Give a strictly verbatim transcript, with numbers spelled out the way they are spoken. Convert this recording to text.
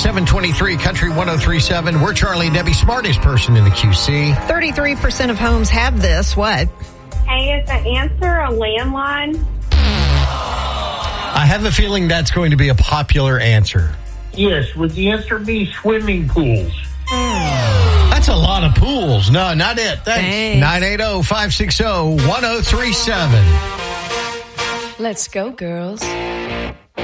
seven twenty-three Country one oh three point seven. We're Charlie and Debbie, smartest person in the Q C. thirty-three percent of homes have this. What? Hey, is the answer a landline? I have a feeling that's going to be a popular answer. Yes, would the answer be swimming pools? That's a lot of pools. No, not it. Thanks. Thanks. nine eight zero, five six zero, one zero three seven. Let's go, girls.